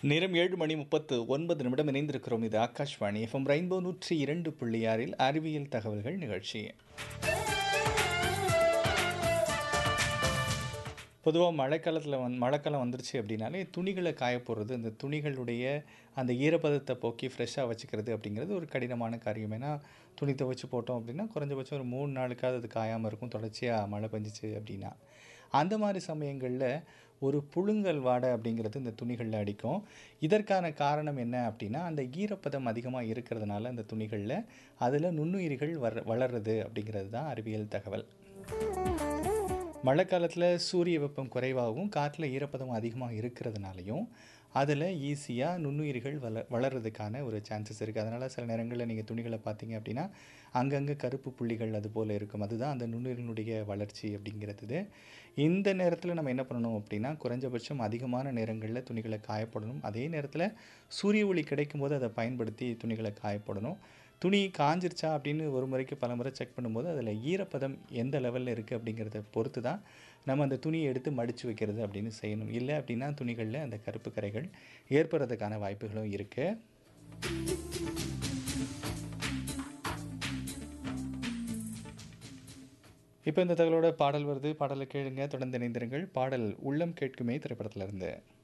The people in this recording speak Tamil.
நேரம் 7:39 இணைந்திருக்கிறோம். இது ஆகாஷ்வாணி எஃப்எம் ரெயின்போ 102.6 அறிவியல் தகவல்கள் நிகழ்ச்சி. பொதுவா மழைக்காலம் வந்துருச்சு அப்படின்னாலே துணிகளை காய போடுறது, அந்த துணிகளுடைய அந்த ஈரப்பதத்தை போக்கி ஃப்ரெஷ்ஷாக வச்சுக்கிறது அப்படிங்கிறது ஒரு கடினமான காரியம். ஏன்னா துணி துவைச்சு போட்டோம் அப்படின்னா குறைஞ்சபட்சம் ஒரு 3 நாளுக்காவது அது காயாமல் இருக்கும், தொடர்ச்சியாக மழை பெஞ்சிச்சு அப்படின்னா. அந்த மாதிரி சமயங்களில் ஒரு புழுங்கல் வாடை அப்படிங்கிறது இந்த துணிகளில் அடிக்கும். இதற்கான காரணம் என்ன அப்படின்னா, அந்த ஈரப்பதம் அதிகமாக இருக்கிறதுனால அந்த துணிகளில் அதில் நுண்ணுயிரிகள் வளருது அப்படிங்கிறது தான் அறிவியல் தகவல். மழை காலத்தில் சூரிய வெப்பம் குறைவாகவும் காற்றில் ஈரப்பதம் அதிகமாக இருக்கிறதுனாலையும் அதில் ஈஸியாக நுண்ணுயிரிகள் வளர்கிறதுக்கான ஒரு சான்சஸ் இருக்குது. அதனால் சில நேரங்களில் நீங்கள் துணிகளை பார்த்தீங்க அப்படின்னா அங்கங்கே கருப்பு புள்ளிகள் அது போல் இருக்கும். அதுதான் அந்த நுண்ணுயிரினுடைய வளர்ச்சி அப்படிங்கிறது. இந்த நேரத்தில் நம்ம என்ன பண்ணணும் அப்படின்னா, குறைஞ்சபட்சம் அதிகமான நேரங்களில் துணிகளை காயப்படணும். அதே நேரத்தில் சூரிய ஒளி கிடைக்கும் போது அதை பயன்படுத்தி துணிகளை காயப்படணும். துணி காஞ்சிருச்சா அப்படின்னு ஒரு முறைக்கு பல முறை செக் பண்ணும்போது அதில் ஈரப்பதம் எந்த லெவலில் இருக்குது அப்படிங்கிறத பொறுத்து தான் நம்ம அந்த துணியை எடுத்து மடித்து வைக்கிறது அப்படின்னு செய்யணும். இல்லை அப்படின்னா துணிகளில் அந்த கருப்பு கரைகள் ஏற்படுறதுக்கான வாய்ப்புகளும் இருக்குது. இப்போ இந்த தகவலோட பாடல் வருது. பாடலை கேளுங்க, தொடர்ந்து இணைந்திருங்கள். பாடல் உள்ளம் கேட்குமே திரைப்படத்திலிருந்து.